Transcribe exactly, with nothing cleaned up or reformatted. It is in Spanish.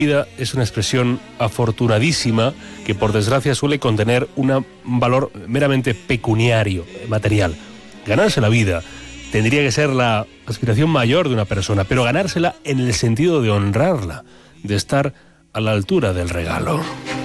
vida es una expresión afortunadísima que por desgracia suele contener un valor meramente pecuniario, material. Ganarse la vida tendría que ser la aspiración mayor de una persona, pero ganársela en el sentido de honrarla, de estar a la altura del regalo.